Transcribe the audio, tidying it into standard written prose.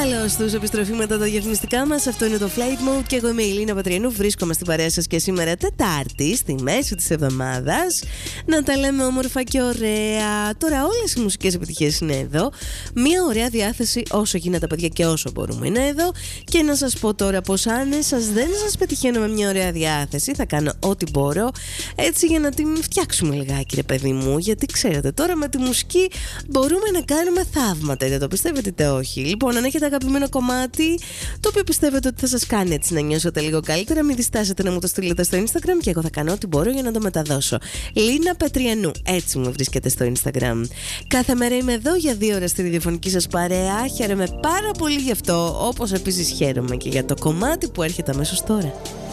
Καλώς τους, επιστροφή μετά τα διαφημιστικά μας. Αυτό είναι το Flight Mode και εγώ είμαι η Ελίνα Πατριανού. Βρίσκομαι στην παρέα σας και σήμερα Τετάρτη, στη μέση της εβδομάδας. Να τα λέμε όμορφα και ωραία. Τώρα όλες οι μουσικές επιτυχίες είναι εδώ. Μια ωραία διάθεση όσο γίνεται, παιδιά, και όσο μπορούμε είναι εδώ. Και να σας πω τώρα πως αν δεν σας πετυχαίνω με μια ωραία διάθεση, θα κάνω ό,τι μπορώ έτσι για να την φτιάξουμε λιγάκι, ρε παιδί μου. Γιατί ξέρετε, τώρα με τη μουσική μπορούμε να κάνουμε θαύματα, είτε το πιστεύετε είτε όχι. Λοιπόν, αν έχετε αγαπημένο κομμάτι το οποίο πιστεύετε ότι θα σας κάνει έτσι να νιώσετε λίγο καλύτερα, μην διστάσετε να μου το στείλετε στο Instagram και εγώ θα κάνω ό,τι μπορώ για να το μεταδώσω. Λίνα Πατριανού, έτσι μου βρίσκεται στο Instagram. Κάθε μέρα είμαι εδώ για 2 ώρες στη ραδιοφωνική σας παρέα. Χαίρομαι πάρα πολύ γι' αυτό, όπως επίσης χαίρομαι και για το κομμάτι που έρχεται αμέσως τώρα.